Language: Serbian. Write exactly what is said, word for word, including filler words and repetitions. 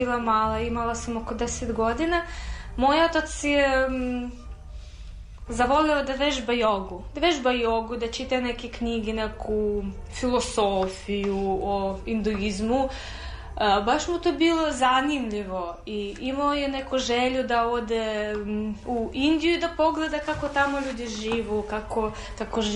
bila mala, imala sam oko deset godina. Moj otac je m, zavolio da vežba jogu. Da vežba jogu, da čita neke knjige, neku filosofiju o hinduizmu. Uh, baš mu to bilo zanimljivo i imao je neku želju da ode um, u Indiju da pogleda kako tamo ljudi živu, kako, kako